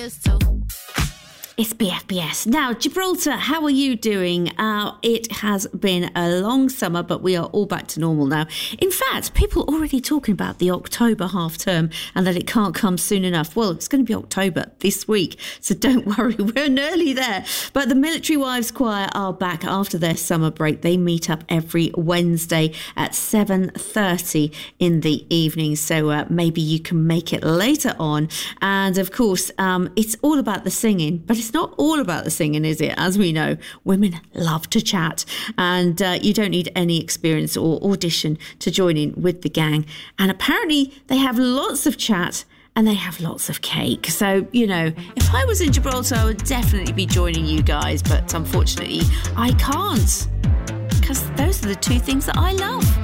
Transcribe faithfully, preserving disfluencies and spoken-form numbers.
used to. It's B F B S. Now, Gibraltar, how are you doing? Uh, it has been a long summer, but we are all back to normal now. In fact, people are already talking about the October half term and that it can't come soon enough. Well, it's going to be October this week, so don't worry, we're nearly there. But the Military Wives Choir are back after their summer break. They meet up every Wednesday at seven thirty in the evening, so uh, maybe you can make it later on. And of course, um, it's all about the singing, but it's not all about the singing, is it? As we know, women love to chat, and uh, you don't need any experience or audition to join in with the gang. And apparently they have lots of chat and they have lots of cake. So, you know, if I was in Gibraltar, I would definitely be joining you guys, but unfortunately I can't, because those are the two things that I love.